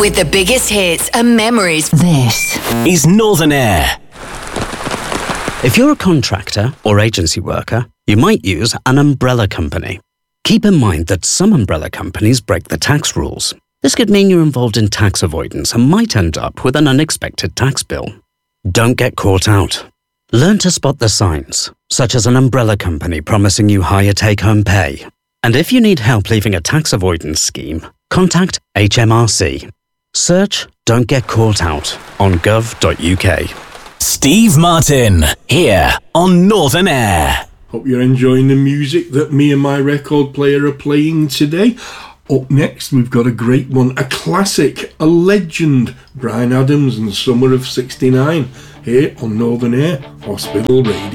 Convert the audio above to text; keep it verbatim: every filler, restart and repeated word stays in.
with the biggest hits and memories. This is Northern Air. If you're a contractor or agency worker, you might use an umbrella company. Keep in mind that some umbrella companies break the tax rules. This could mean you're involved in tax avoidance and might end up with an unexpected tax bill. Don't get caught out. Learn to spot the signs, such as an umbrella company promising you higher take-home pay. And if you need help leaving a tax avoidance scheme, contact H M R C. Search Don't Get Caught Out on gov dot U K. Steve Martin, here on Northern Air. Hope you're enjoying the music that me and my record player are playing today. Up next, we've got a great one, a classic, a legend, Bryan Adams and Summer of sixty-nine, here on Northern Air Hospital Radio.